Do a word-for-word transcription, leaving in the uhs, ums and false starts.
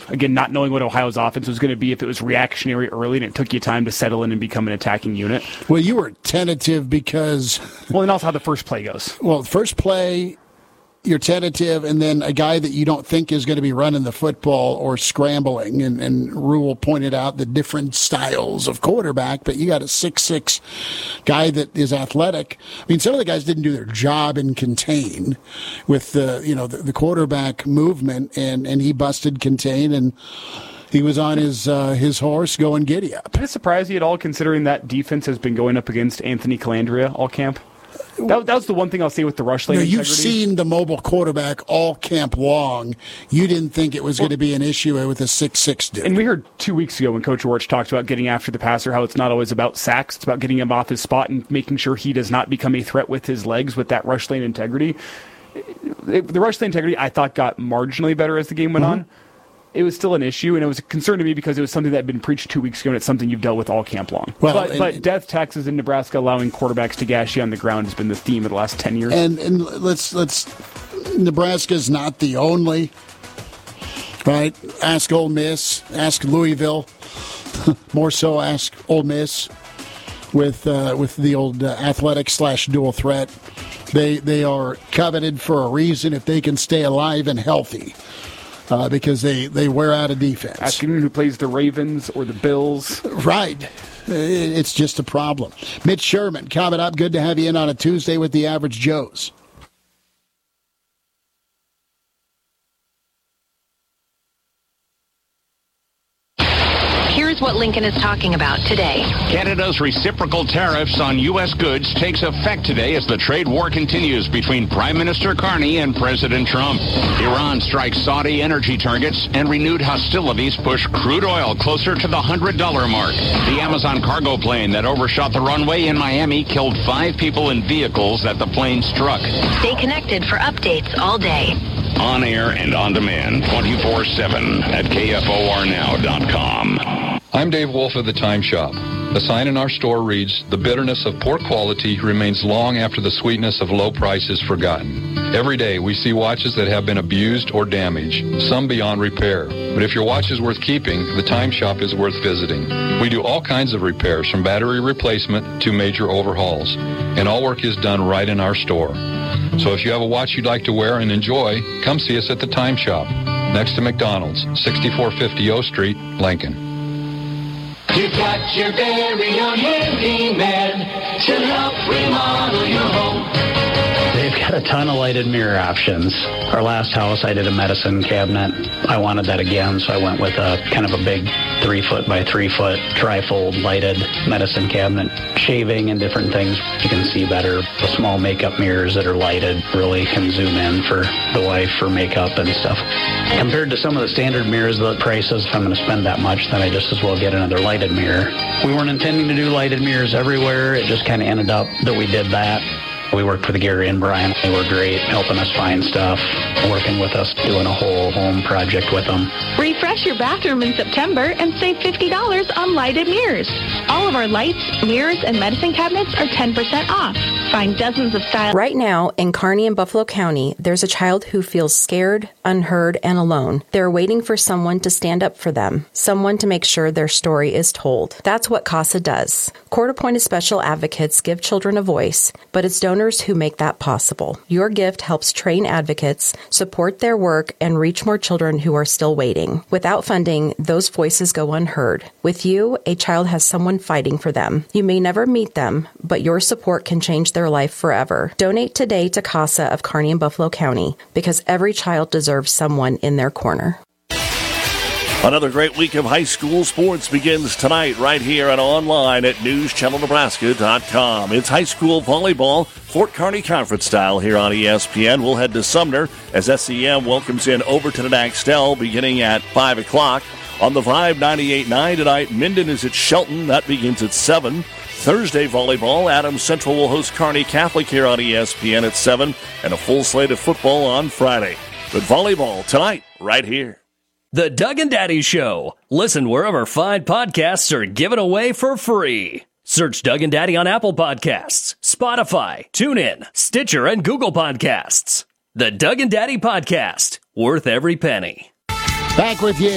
again, not knowing what Ohio's offense was going to be, if it was reactionary early and it took you time to settle in and become an attacking unit. Well, you were tentative because... Well, and also how the first play goes. Well, first play... You're tentative, and then a guy that you don't think is going to be running the football or scrambling. And, and Rule pointed out the different styles of quarterback, but you got a six six guy that is athletic. I mean, some of the guys didn't do their job in contain with the, you know, the, the quarterback movement, and, and he busted contain, and he was on his uh, his horse going giddy up. Did it surprise you at all, considering that defense has been going up against Anthony Calandria all camp? That, that was the one thing I'll say with the rush lane. No, integrity. You've seen the mobile quarterback all camp long. You didn't think it was well, going to be an issue with a six six dude. And we heard two weeks ago when Coach Orch talked about getting after the passer, how it's not always about sacks. It's about getting him off his spot and making sure he does not become a threat with his legs with that rush lane integrity. The rush lane integrity, I thought, got marginally better as the game went mm-hmm. on. It was still an issue, and it was a concern to me because it was something that had been preached two weeks ago, and it's something you've dealt with all camp long. Well, but, and, but death taxes in Nebraska allowing quarterbacks to gash you on the ground has been the theme of the last ten years. And and let's let's Nebraska's not the only, right? Ask Ole Miss, ask Louisville, more so ask Ole Miss with uh, with the old uh, athletic slash dual threat. They they are coveted for a reason if they can stay alive and healthy. Uh, because they, they wear out a defense. Asking who plays the Ravens or the Bills. Right. It's just a problem. Mitch Sherman, coming up. Good to have you in on a Tuesday with the Average Joes. Here's what Lincoln is talking about today. Canada's reciprocal tariffs on U S goods takes effect today as the trade war continues between Prime Minister Carney and President Trump. Iran strikes Saudi energy targets, and renewed hostilities push crude oil closer to the one hundred dollars mark. The Amazon cargo plane that overshot the runway in Miami killed five people in vehicles that the plane struck. Stay connected for updates all day. On air and on demand, twenty-four seven at K F O R now dot com. I'm Dave Wolf of the Time Shop. The sign in our store reads, "The bitterness of poor quality remains long after the sweetness of low price is forgotten." Every day we see watches that have been abused or damaged, some beyond repair. But if your watch is worth keeping, the Time Shop is worth visiting. We do all kinds of repairs, from battery replacement to major overhauls, and all work is done right in our store. So if you have a watch you'd like to wear and enjoy, come see us at the Time Shop, next to McDonald's, sixty-four fifty O Street, Lincoln. You got your very own handyman to help remodel your home. They've got a ton of lighted mirror options. Our last house, I did a medicine cabinet. I wanted that again, so I went with a kind of a big three foot by three foot trifold lighted medicine cabinet. Shaving and different things, you can see better. The small makeup mirrors that are lighted really can zoom in for the wife for makeup and stuff. Compared to some of the standard mirrors, the prices, if I'm going to spend that much, then I just as well get another lighted mirror. We weren't intending to do lighted mirrors everywhere. It just kind of ended up that we did that. We worked with Gary and Brian. They were great, helping us find stuff, working with us, doing a whole home project with them. Refresh your bathroom in September and save fifty dollars on lighted mirrors. All of our lights, mirrors, and medicine cabinets are ten percent off. Find dozens of styles. Right now, in Kearney and Buffalo County, there's a child who feels scared, unheard, and alone. They're waiting for someone to stand up for them, someone to make sure their story is told. That's what CASA does. Court-appointed special advocates give children a voice, but it's donors who make that possible. Your gift helps train advocates, support their work, and reach more children who are still waiting. Without funding, those voices go unheard. With you, a child has someone fighting for them. You may never meet them, but your support can change their life forever. Donate today to CASA of Kearney and Buffalo County, because every child deserves someone in their corner. Another great week of high school sports begins tonight right here and online at news channel nebraska dot com. It's high school volleyball, Fort Kearney Conference style here on E S P N. We'll head to Sumner as S E M welcomes in Overton and Axtell beginning at five o'clock. On the Vibe ninety-eight point nine tonight, Minden is at Shelton. That begins at seven. Thursday volleyball, Adams Central will host Kearney Catholic here on E S P N at seven, and a full slate of football on Friday. But volleyball tonight, right here. The Doug and Daddy Show. Listen wherever fine podcasts are given away for free. Search Doug and Daddy on Apple Podcasts, Spotify, TuneIn, Stitcher, and Google Podcasts. The Doug and Daddy Podcast. Worth every penny. Back with you.